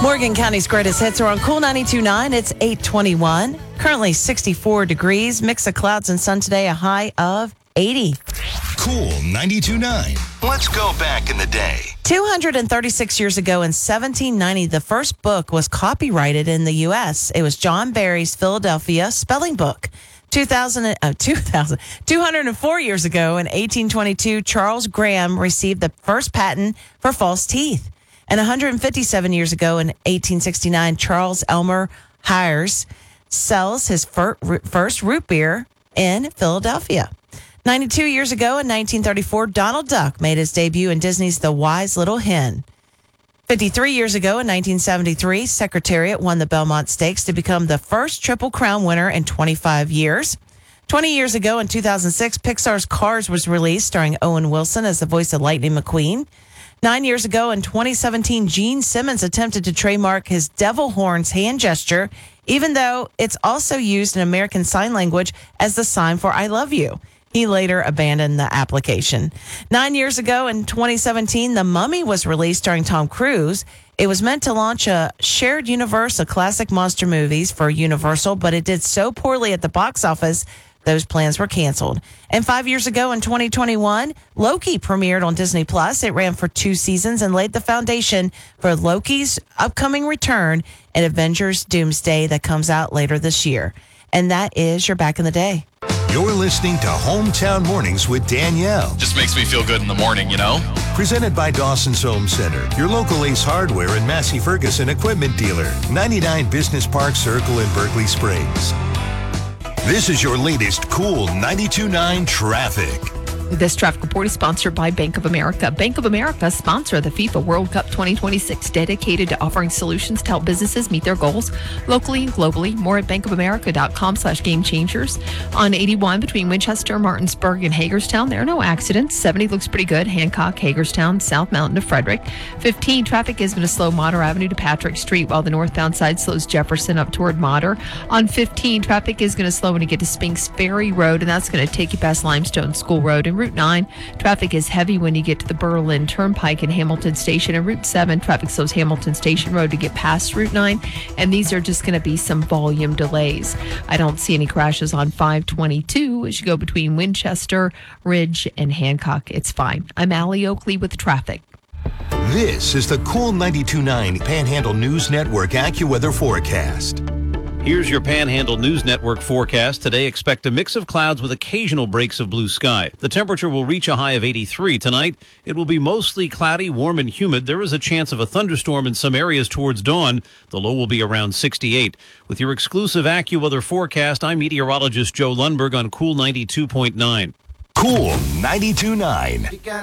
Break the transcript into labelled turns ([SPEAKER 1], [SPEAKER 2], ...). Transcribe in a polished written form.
[SPEAKER 1] Morgan County's greatest hits are on Cool 92.9. It's 8:21. Currently 64 degrees. Mix of clouds and sun today. A high of 80.
[SPEAKER 2] Cool 92.9. Let's go back in the day.
[SPEAKER 1] 236 years ago in 1790, the first book was copyrighted in the U.S. It was John Barry's Philadelphia Spelling Book. 204 years ago in 1822, Charles Graham received the first patent for false teeth. And 157 years ago in 1869, Charles Elmer Hires sells his first root beer in Philadelphia. 92 years ago in 1934, Donald Duck made his debut in Disney's The Wise Little Hen. 53 years ago in 1973, Secretariat won the Belmont Stakes to become the first Triple Crown winner in 25 years. 20 years ago in 2006, Pixar's Cars was released, starring Owen Wilson as the voice of Lightning McQueen. 9 years ago in 2017, Gene Simmons attempted to trademark his devil horns hand gesture, even though it's also used in American Sign Language as the sign for I love you. He later abandoned the application. 9 years ago in 2017, The Mummy was released starring Tom Cruise. It was meant to launch a shared universe of classic monster movies for Universal, but it did so poorly at the box office, those plans were canceled. And 5 years ago in 2021, Loki premiered on Disney+. It ran for 2 seasons and laid the foundation for Loki's upcoming return in Avengers Doomsday that comes out later this year. And that is your Back in the Day.
[SPEAKER 2] You're listening to Hometown Mornings with Danielle.
[SPEAKER 3] Just makes me feel good in the morning, you know?
[SPEAKER 2] Presented by Dawson's Home Center, your local Ace Hardware and Massey Ferguson equipment dealer. 99 Business Park Circle in Berkeley Springs. This is your latest Cool 92.9 traffic.
[SPEAKER 4] This traffic report is sponsored by Bank of America. Bank of America, sponsor of the FIFA World Cup 2026, dedicated to offering solutions to help businesses meet their goals locally and globally. More at bankofamerica.com/game changers. On 81 between Winchester, Martinsburg, and Hagerstown, there are no accidents. 70 looks pretty good. Hancock, Hagerstown, South Mountain to Frederick. 15, traffic is going to slow Mater Avenue to Patrick Street, while the northbound side slows Jefferson up toward Mater. On 15, traffic is going to slow when you get to Spinks Ferry Road, and that's going to take you past Limestone School Road. And Route 9, traffic is heavy when you get to the Berlin Turnpike and Hamilton Station. And Route 7, traffic slows Hamilton Station Road to get past Route 9. And these are just going to be some volume delays. I don't see any crashes on 522 as you go between Winchester, Ridge, and Hancock. It's fine. I'm Allie Oakley with traffic.
[SPEAKER 2] This is the Cool 92.9 Panhandle News Network AccuWeather forecast.
[SPEAKER 5] Here's your Panhandle News Network forecast. Today, expect a mix of clouds with occasional breaks of blue sky. The temperature will reach a high of 83 tonight. It will be mostly cloudy, warm, and humid. There is a chance of a thunderstorm in some areas towards dawn. The low will be around 68. With your exclusive AccuWeather forecast, I'm meteorologist Joe Lundberg on Cool 92.9.
[SPEAKER 2] Cool 92.9.